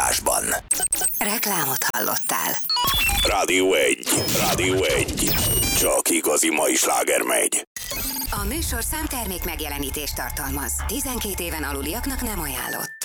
utánozásban. Reklámot hallottál. Rádió 1. Csak igazi mai sláger megy. A műsor számtermék megjelenítést tartalmaz. 12 éven aluliaknak nem ajánlott.